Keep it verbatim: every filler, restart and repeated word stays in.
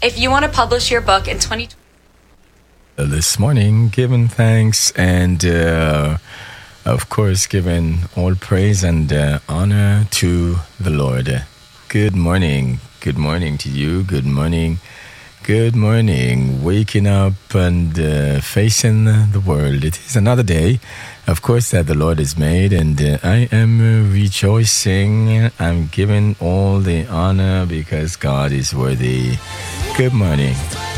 if you want to publish your book in twenty twenty. This morning, giving thanks and, uh, of course, giving all praise and uh, honor to the Lord. Good morning. Good morning to you. Good morning. Good morning. Waking up and uh, facing the world. It is another day, of course, that the Lord has made, and uh, I am uh, rejoicing. I'm giving all the honor because God is worthy. Good morning.